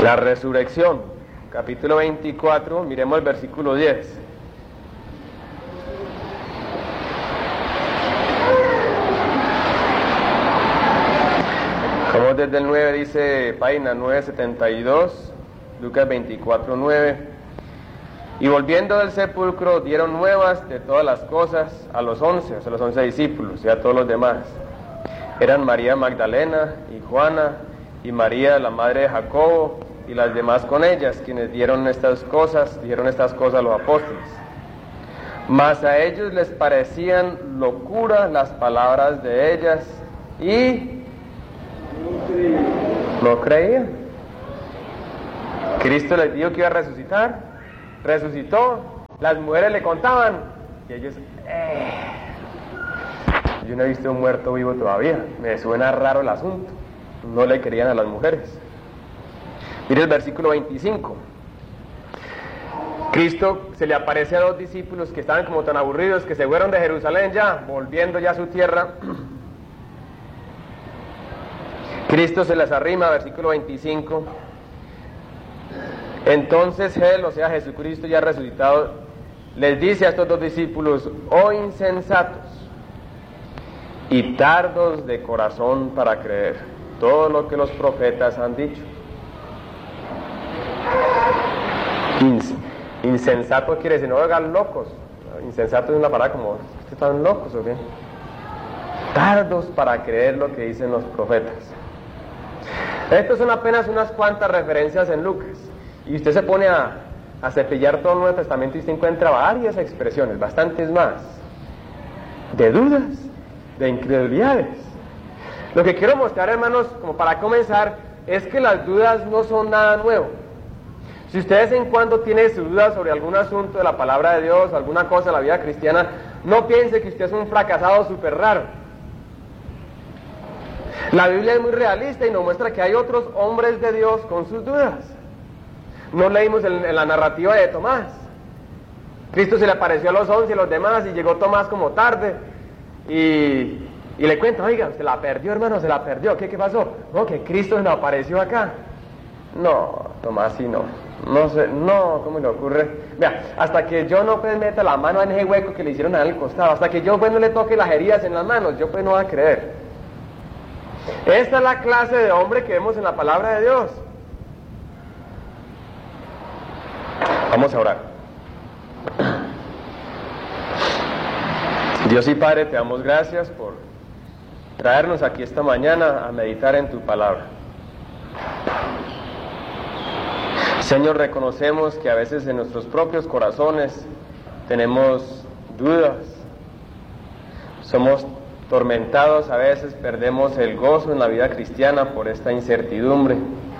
La resurrección, capítulo 24, miremos el versículo 10. Como desde el 9 dice página 972, Lucas 24, 9. Y volviendo del sepulcro dieron nuevas de todas las cosas a los 11, o sea, los 11 discípulos y a todos los demás. Eran María Magdalena y Juana y María la madre de Jacobo y las demás con ellas, quienes dijeron estas cosas a los apóstoles. Mas a ellos les parecían locura las palabras de ellas y no creían. Cristo les dijo que iba a resucitar, resucitó, las mujeres le contaban y ellos yo no he visto un muerto vivo todavía, me suena raro el asunto. No le querían a las mujeres. Mire el versículo 25. Cristo se le aparece a los discípulos que estaban como tan aburridos que se fueron de Jerusalén ya, volviendo ya a su tierra. Cristo se les arrima, versículo 25. Entonces Él, o sea Jesucristo ya resucitado, les dice a estos dos discípulos: oh insensatos y tardos de corazón para creer todo lo que los profetas han dicho. Insensato quiere decir, no hagan locos. Insensato es una palabra como, ¿están locos o qué? Tardos para creer lo que dicen los profetas. Estos son apenas unas cuantas referencias en Lucas. Y usted se pone a cepillar todo el Nuevo Testamento y usted encuentra varias expresiones, bastantes más, de dudas, de incredulidades. Lo que quiero mostrar, hermanos, como para comenzar, es que las dudas no son nada nuevo. Si usted de vez en cuando tiene sus dudas sobre algún asunto de la palabra de Dios, alguna cosa de la vida cristiana, no piense que usted es un fracasado súper raro. La Biblia es muy realista y nos muestra que hay otros hombres de Dios con sus dudas. No leímos en la narrativa de Tomás. Cristo se le apareció a los 11 y los demás y llegó Tomás como tarde y le cuenta: oiga, se la perdió, hermano, se la perdió. ¿Qué pasó? No, que Cristo se le apareció acá. No, Tomás, sí, no. No sé, no, ¿cómo le ocurre? Vea, hasta que yo no pues meta la mano en ese hueco que le hicieron al costado, hasta que yo pues no le toque las heridas en las manos, yo pues no voy a creer. Esta es la clase de hombre que vemos en la palabra de Dios. Vamos a orar. Dios y Padre, te damos gracias por traernos aquí esta mañana a meditar en tu palabra. Señor, reconocemos que a veces en nuestros propios corazones tenemos dudas, somos tormentados, a veces perdemos el gozo en la vida cristiana por esta incertidumbre.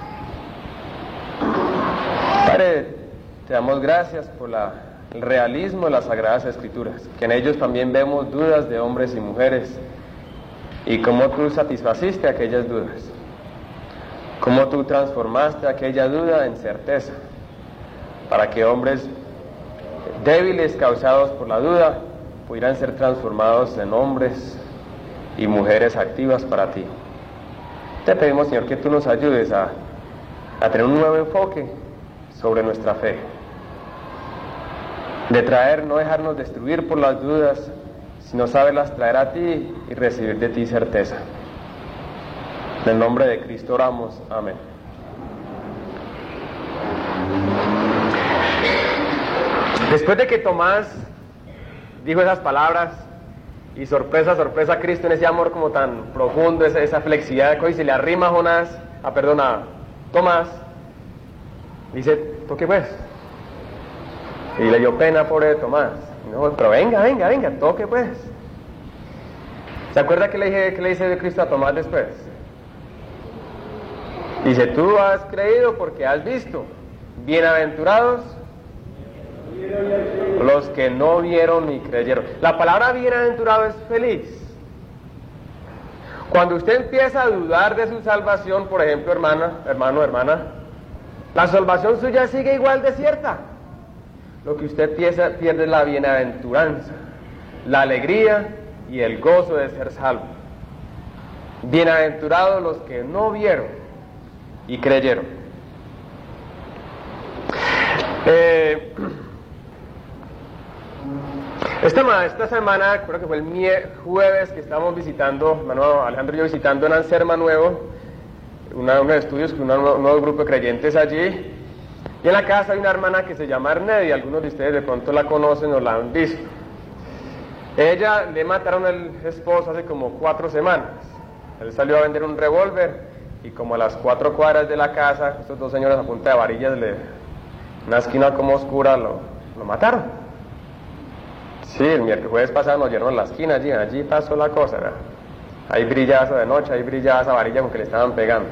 Padre, te damos gracias por el realismo de las Sagradas Escrituras, que en ellos también vemos dudas de hombres y mujeres, y cómo tú satisfaciste aquellas dudas, cómo tú transformaste aquella duda en certeza, para que hombres débiles causados por la duda pudieran ser transformados en hombres y mujeres activas para ti. Te pedimos, Señor, que tú nos ayudes a tener un nuevo enfoque sobre nuestra fe, de no dejarnos destruir por las dudas, sino saberlas traer a ti y recibir de ti certeza. En el nombre de Cristo oramos, amén. Después de que Tomás dijo esas palabras, y sorpresa, sorpresa, Cristo en ese amor como tan profundo, esa flexibilidad que hoy se le arrima a Tomás, dice: toque pues. Y le dio pena, pobre de Tomás. No, pero venga, toque pues. ¿Se acuerda que le dice Cristo a Tomás después? Dice: tú has creído porque has visto. Bienaventurados los que no vieron ni creyeron. La palabra bienaventurado es feliz. Cuando usted empieza a dudar de su salvación, por ejemplo, hermana, la salvación suya sigue igual de cierta. Lo que usted pierde es la bienaventuranza, la alegría y el gozo de ser salvo. Bienaventurados los que no vieron y creyeron. Esta semana, creo que fue el jueves que estábamos visitando, hermano Alejandro y yo visitando en Anserma Nuevo, unos estudios con un nuevo grupo de creyentes allí, y en la casa hay una hermana que se llama Arnedi, algunos de ustedes de pronto la conocen o la han visto. Ella le mataron al esposo hace como 4 semanas. Él salió a vender un revólver y como a las 4 cuadras de la casa, estos 2 señores a punta de varillas, una esquina como oscura, lo mataron. Sí, el jueves pasado nos dieron la esquina allí pasó la cosa, ¿verdad? Ahí brillaba eso de noche, ahí brillaba esa varilla con que le estaban pegando.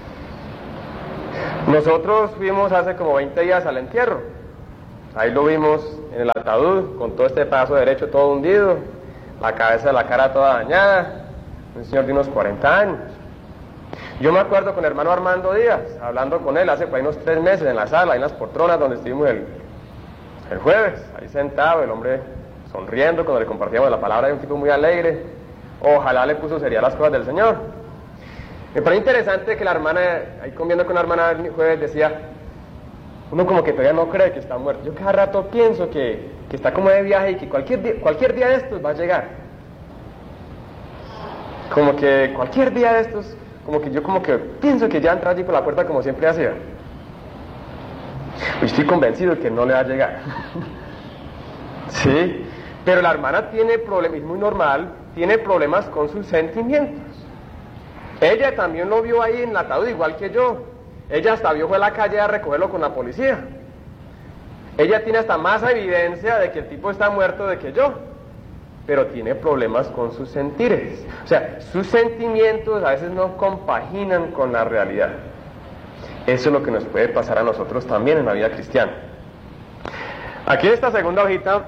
Nosotros fuimos hace como 20 días al entierro. Ahí lo vimos en el ataúd, con todo este pedazo derecho todo hundido, la cabeza de la cara toda dañada, un señor de unos 40 años. Yo me acuerdo con el hermano Armando Díaz, hablando con él hace por ahí unos 3 meses en la sala, ahí en las poltronas donde estuvimos el jueves, ahí sentado, el hombre sonriendo cuando le compartíamos la palabra de un tipo muy alegre. Ojalá le puso seriedad las cosas del Señor. Me parece interesante que la hermana, ahí comiendo con la hermana el jueves, decía, uno como que todavía no cree que está muerto. Yo cada rato pienso que está como de viaje y que cualquier día de estos va a llegar. Como que cualquier día de estos, yo pienso que ya entra allí por la puerta como siempre hacía. Y estoy convencido de que no le va a llegar. Sí, pero la hermana tiene problemas, es muy normal, tiene problemas con sus sentimientos. Ella también lo vio ahí en el ataúd, igual que yo. Ella hasta fue a la calle a recogerlo con la policía. Ella tiene hasta más evidencia de que el tipo está muerto de que yo. Pero tiene problemas con sus sentires. O sea, sus sentimientos a veces no compaginan con la realidad. Eso es lo que nos puede pasar a nosotros también en la vida cristiana. Aquí en esta segunda hojita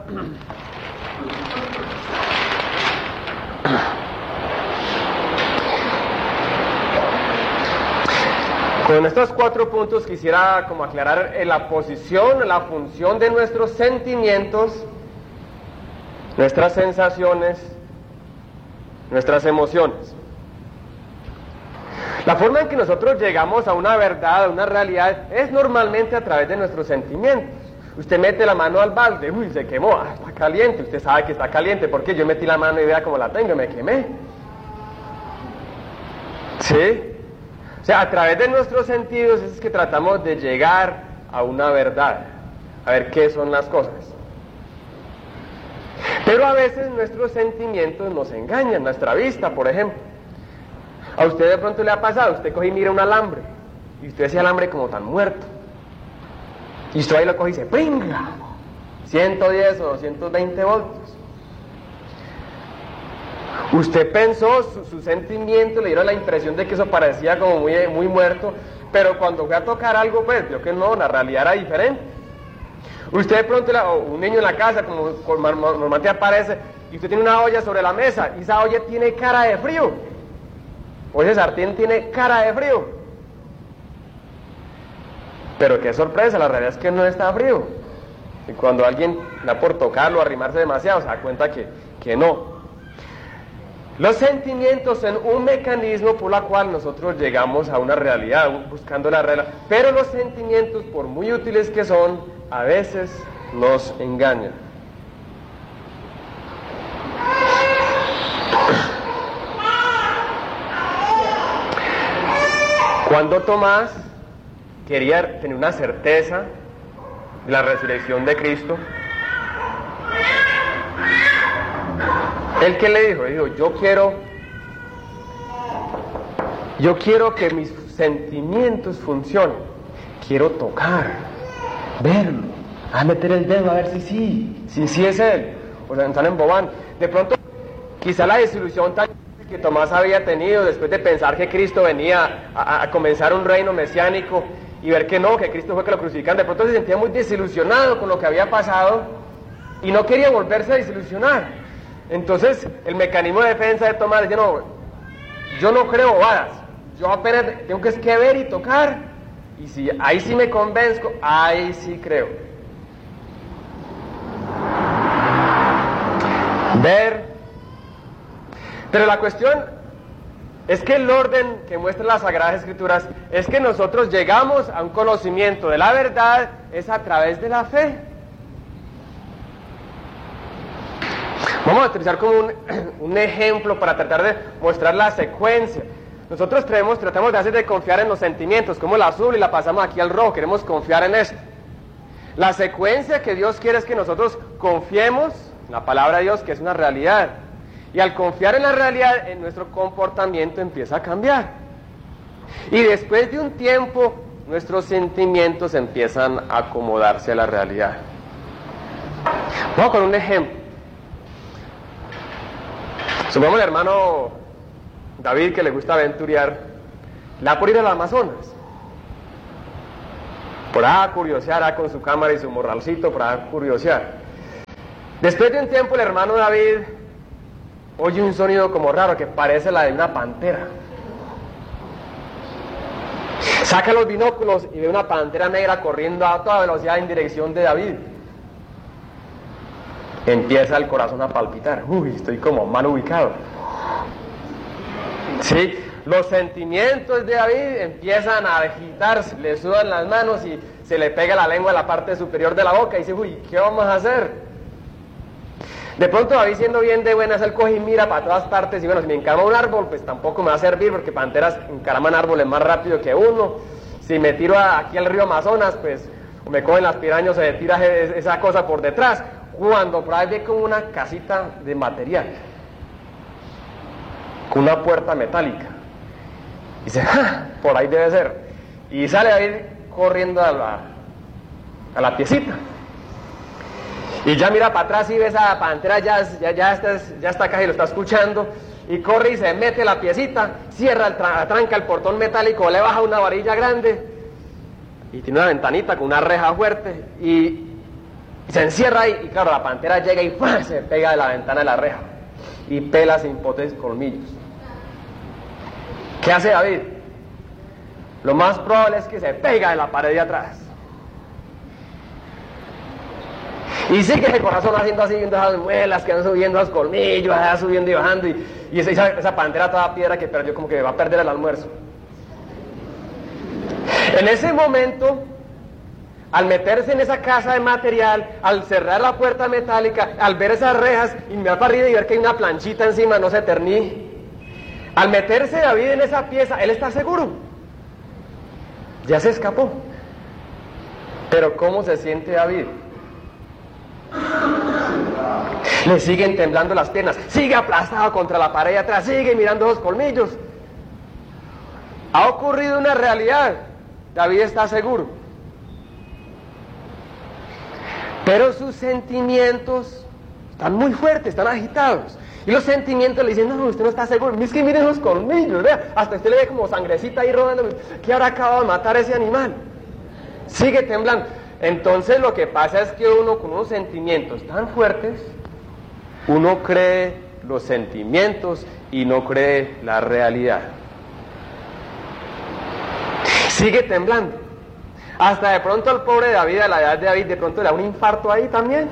con estos 4 puntos quisiera como aclarar la posición, la función de nuestros sentimientos, nuestras sensaciones, nuestras emociones. La forma en que nosotros llegamos a una verdad, a una realidad, es normalmente a través de nuestros sentimientos. Usted mete la mano al balde, uy, se quemó, está caliente, usted sabe que está caliente, porque yo metí la mano y vea cómo la tengo, me quemé. ¿Sí? O sea, a través de nuestros sentidos es que tratamos de llegar a una verdad, a ver qué son las cosas. Pero a veces nuestros sentimientos nos engañan, nuestra vista, por ejemplo. A usted de pronto le ha pasado, usted coge y mira un alambre, y usted ve ese alambre como tan muerto. Y usted ahí lo coge y dice, ¡pringa! 110 o 220 voltios. Usted pensó, su sentimiento le dieron la impresión de que eso parecía como muy muerto, pero cuando fue a tocar algo, pues vio que no, la realidad era diferente. Usted de pronto, un niño en la casa, como normalmente aparece, y usted tiene una olla sobre la mesa, y esa olla tiene cara de frío, o ese sartén tiene cara de frío. Pero qué sorpresa, la realidad es que no está frío. Y cuando alguien da por tocarlo, arrimarse demasiado, se da cuenta que no. Los sentimientos son un mecanismo por el cual nosotros llegamos a una realidad, buscando la realidad. Pero los sentimientos, por muy útiles que son, a veces nos engañan. Cuando Tomás quería tener una certeza de la resurrección de Cristo, ¿él qué le dijo? Dijo, yo quiero que mis sentimientos funcionen. Quiero tocar, verlo, a meter el dedo a ver si es él. O sea, están embobando. De pronto, quizá la desilusión tan que Tomás había tenido después de pensar que Cristo venía a comenzar un reino mesiánico y ver que no, que Cristo fue que lo crucificaron, de pronto se sentía muy desilusionado con lo que había pasado y no quería volverse a desilusionar. Entonces el mecanismo de defensa de Tomás dice, no, yo no creo bobadas, yo apenas tengo que ver y tocar, y si ahí sí me convenzco, ahí sí creo. Ver. Pero la cuestión es que el orden que muestran las Sagradas Escrituras es que nosotros llegamos a un conocimiento de la verdad es a través de la fe. Vamos a utilizar como un ejemplo para tratar de mostrar la secuencia. Nosotros tratamos de hacer de confiar en los sentimientos, como el azul y la pasamos aquí al rojo, queremos confiar en esto. La secuencia que Dios quiere es que nosotros confiemos en la palabra de Dios, que es una realidad. Y al confiar en la realidad, nuestro comportamiento empieza a cambiar. Y después de un tiempo, nuestros sentimientos empiezan a acomodarse a la realidad. Vamos con un ejemplo. Supongamos el hermano David, que le gusta aventurear, le da por ir al Amazonas. Por ahí curiosear con su cámara y su morralcito, por ahí curiosear. Después de un tiempo el hermano David oye un sonido como raro que parece la de una pantera. Saca los binóculos y ve una pantera negra corriendo a toda velocidad en dirección de David. Empieza el corazón a palpitar. Uy, estoy como mal ubicado. Sí, los sentimientos de David empiezan a agitarse, le sudan las manos y se le pega la lengua a la parte superior de la boca y dice, uy, ¿qué vamos a hacer? De pronto David, siendo bien de buenas, él coge y mira para todas partes y bueno, si me encarama un árbol, pues tampoco me va a servir porque panteras encaraman árboles más rápido que uno. Si me tiro aquí al río Amazonas, pues o me cogen las pirañas, se me tira esa cosa por detrás. Cuando por ahí ve como una casita de material, con una puerta metálica. Y dice, ¡ja! Por ahí debe ser. Y sale David corriendo a la piecita. Y ya mira para atrás y ve esa pantera, ya está acá y lo está escuchando. Y corre y se mete la piecita, cierra, tranca el portón metálico, le baja una varilla grande. Y tiene una ventanita con una reja fuerte. Y se encierra ahí. Y claro, la pantera llega y ¡pum! Se pega de la ventana de la reja. Y pela sin potentes colmillos. ¿Qué hace David? Lo más probable es que se pega de la pared de atrás. Y sigue el corazón haciendo así, viendo esas muelas que van subiendo, los colmillos, subiendo y bajando. Y esa pantera toda piedra que perdió, como que va a perder el almuerzo. En ese momento, al meterse en esa casa de material, al cerrar la puerta metálica, al ver esas rejas y mirar para arriba y ver que hay una planchita encima, no se terní. Al meterse David en esa pieza, él está seguro. Ya se escapó. Pero ¿cómo se siente David? Le siguen temblando las piernas, sigue aplastado contra la pared de atrás, sigue mirando los colmillos. Ha ocurrido una realidad. David está seguro. Pero sus sentimientos están muy fuertes, están agitados. Y los sentimientos le dicen, no, usted no está seguro. Es que miren los colmillos, vea. Hasta usted le ve como sangrecita ahí rodando. ¿Qué habrá acabado de matar a ese animal? Sigue temblando. Entonces lo que pasa es que uno con unos sentimientos tan fuertes, uno cree los sentimientos y no cree la realidad. Sigue temblando. Hasta de pronto el pobre David, a la edad de David, de pronto le da un infarto ahí también.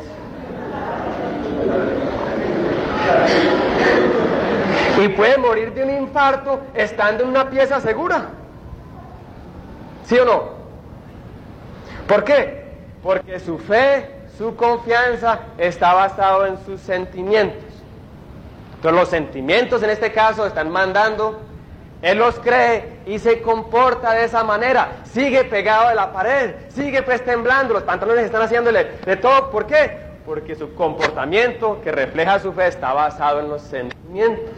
Y puede morir de un infarto estando en una pieza segura. ¿Sí o no? ¿Por qué? Porque su fe, su confianza está basado en sus sentimientos. Entonces los sentimientos en este caso están mandando, él los cree y se comporta de esa manera. Sigue pegado de la pared, sigue pues temblando, los pantalones están haciéndole de todo. ¿Por qué? Porque su comportamiento que refleja su fe está basado en los sentimientos.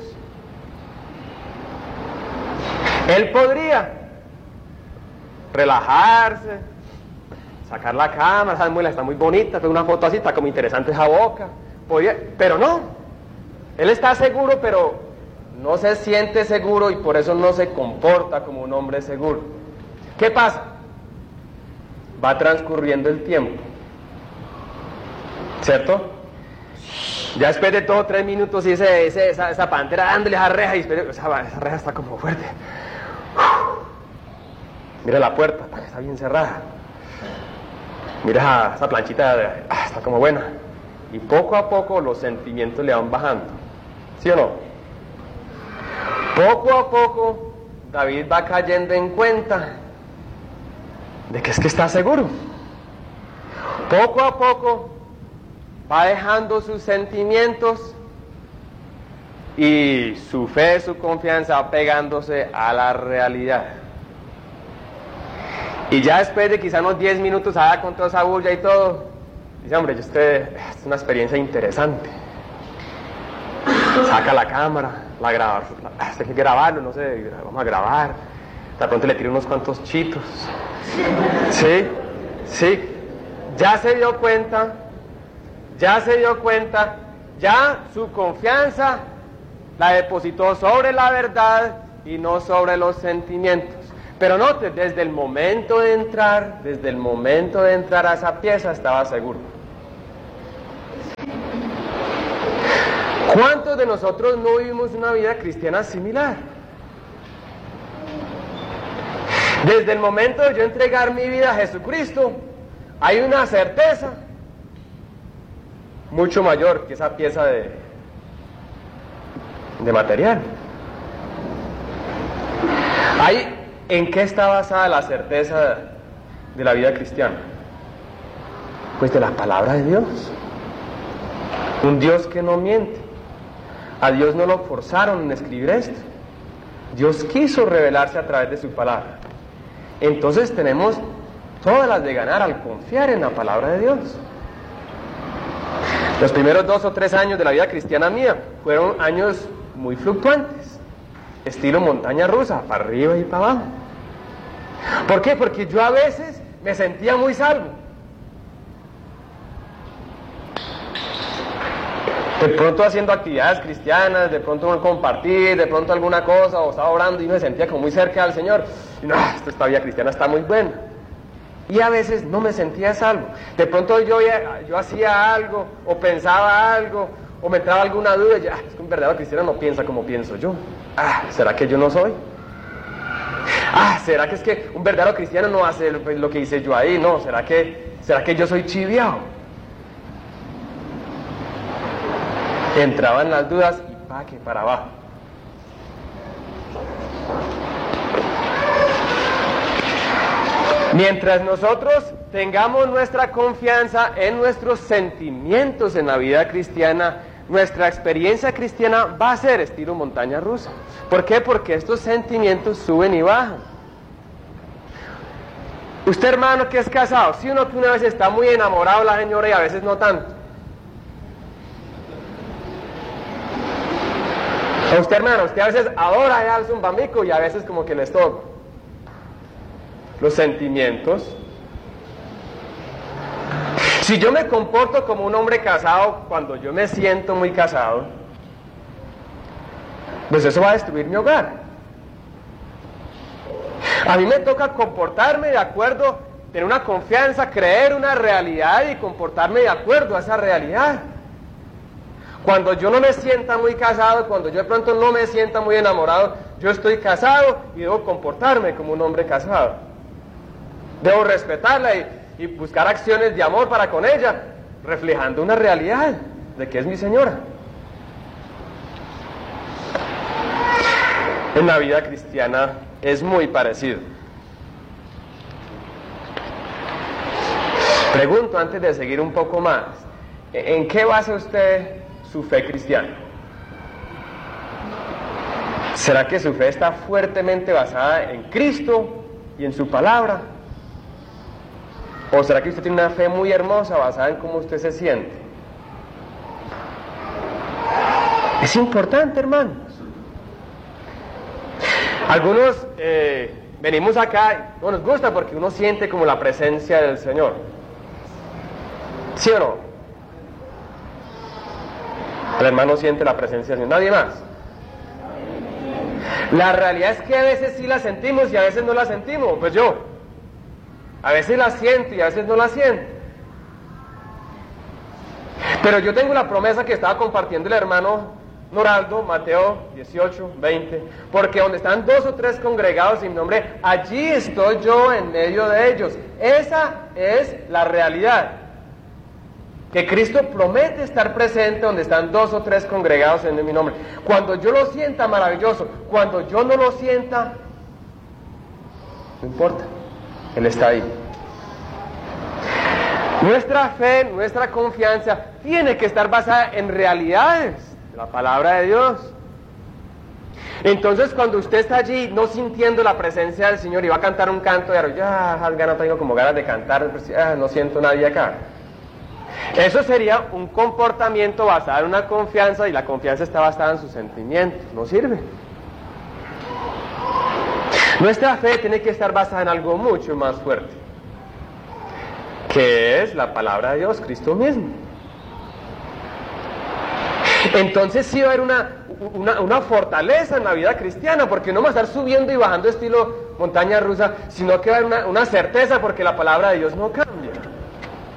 Él podría relajarse, sacar la cámara, esa muela está muy bonita, tengo una foto así, está como interesante esa boca. Podría, pero no. Él está seguro, pero no se siente seguro y por eso no se comporta como un hombre seguro. ¿Qué pasa? Va transcurriendo el tiempo, ¿cierto? Ya después de todo 3 minutos y esa pantera dándole esa reja y esa reja está como fuerte. Mira la puerta, está bien cerrada. Mira esa planchita, está como buena. Y poco a poco los sentimientos le van bajando. ¿Sí o no? Poco a poco, David va cayendo en cuenta de que es que está seguro. Poco a poco va dejando sus sentimientos y su fe, su confianza va pegándose a la realidad. Y ya después de quizá unos 10 minutos allá con toda esa bulla y todo, dice, hombre, es una experiencia interesante. Saca la cámara, la graba, hay que grabarlo, no sé, vamos a grabar. De pronto le tira unos cuantos chitos. Sí, ya se dio cuenta, ya su confianza la depositó sobre la verdad y no sobre los sentimientos. Pero note, desde el momento de entrar a esa pieza estaba seguro. ¿Cuántos de nosotros no vivimos una vida cristiana similar? Desde el momento de yo entregar mi vida a Jesucristo, hay una certeza mucho mayor que esa pieza de material. ¿En qué está basada la certeza de la vida cristiana? Pues de la palabra de Dios. Un Dios que no miente. A Dios no lo forzaron en escribir esto. Dios quiso revelarse a través de su palabra. Entonces tenemos todas las de ganar al confiar en la palabra de Dios. Los primeros 2 o 3 años de la vida cristiana mía fueron años muy fluctuantes, estilo montaña rusa, para arriba y para abajo. ¿Por qué? Porque yo a veces me sentía muy salvo. De pronto haciendo actividades cristianas, de pronto compartir, de pronto alguna cosa, o estaba orando y me sentía como muy cerca del Señor. Y no, esta vida cristiana está muy buena. Y a veces no me sentía salvo. De pronto yo hacía algo, o pensaba algo, o me entraba alguna duda, y es que un verdadero cristiano no piensa como pienso yo. ¿Será que yo no soy? ¿Será que es que un verdadero cristiano no hace lo que hice yo ahí? No, ¿será que yo soy chiviao? Entraban las dudas y para abajo. Mientras nosotros tengamos nuestra confianza en nuestros sentimientos en la vida cristiana, nuestra experiencia cristiana va a ser estilo montaña rusa. ¿Por qué? Porque estos sentimientos suben y bajan. Usted, hermano, que es casado, si uno que una vez está muy enamorado de la señora y a veces no tanto. A usted, hermano, usted a veces adora al zumbamico y a veces como que les toca. Los sentimientos. Si yo me comporto como un hombre casado cuando yo me siento muy casado, pues eso va a destruir mi hogar. A mí me toca comportarme de acuerdo, tener una confianza, creer una realidad y comportarme de acuerdo a esa realidad. Cuando yo no me sienta muy casado, cuando yo de pronto no me sienta muy enamorado, yo estoy casado y debo comportarme como un hombre casado. Debo respetarla y buscar acciones de amor para con ella, reflejando una realidad de que es mi señora. En la vida cristiana es muy parecido. Pregunto antes de seguir un poco más, ¿en qué basa usted su fe cristiana? ¿Será que su fe está fuertemente basada en Cristo y en su palabra? ¿O será que usted tiene una fe muy hermosa basada en cómo usted se siente? Es importante, hermanos. Algunos venimos acá, no nos gusta porque uno siente como la presencia del Señor. ¿Sí o no? El hermano siente la presencia del Señor, nadie más. La realidad es que a veces sí la sentimos y a veces no la sentimos. Pues yo, a veces la siento y a veces no la siento. Pero yo tengo la promesa que estaba compartiendo el hermano Noraldo, Mateo 18, 20, porque donde están 2 o 3 congregados en mi nombre, allí estoy yo en medio de ellos. Esa es la realidad. Que Cristo promete estar presente donde están 2 o 3 congregados en mi nombre. Cuando yo lo sienta, maravilloso. Cuando yo no lo sienta, no importa. Él está ahí. Nuestra fe, nuestra confianza tiene que estar basada en realidades de la palabra de Dios. Entonces, cuando usted está allí no sintiendo la presencia del Señor y va a cantar un canto de ya, no tengo como ganas de cantar, no siento nadie acá. Eso sería un comportamiento basado en una confianza, y la confianza está basada en sus sentimientos. No sirve. Nuestra fe tiene que estar basada en algo mucho más fuerte, que es la palabra de Dios, Cristo mismo. Entonces sí va a haber una fortaleza en la vida cristiana, porque no va a estar subiendo y bajando estilo montaña rusa, sino que va a haber una certeza, porque la palabra de Dios no cambia.